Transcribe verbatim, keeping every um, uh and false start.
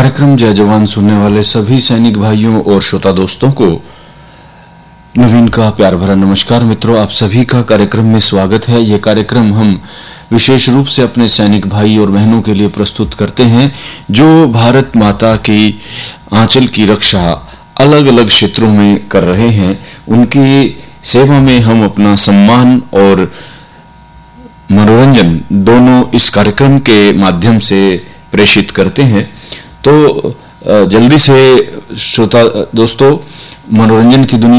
कार्यक्रम जय जवान सुनने वाले सभी सैनिक भाइयों और श्रोता दोस्तों को नवीन का प्यार भरा नमस्कार। मित्रों, आप सभी का कार्यक्रम में स्वागत है। यह कार्यक्रम हम विशेष रूप से अपने सैनिक भाई और बहनों के लिए प्रस्तुत करते हैं जो भारत माता की आंचल की रक्षा अलग अलग क्षेत्रों में कर रहे हैं। उनकी सेवा में हम अपना सम्मान और मनोरंजन दोनों इस कार्यक्रम के माध्यम से प्रेषित करते हैं। तो जल्दी से श्रोता दोस्तों, मनोरंजन की दुनिया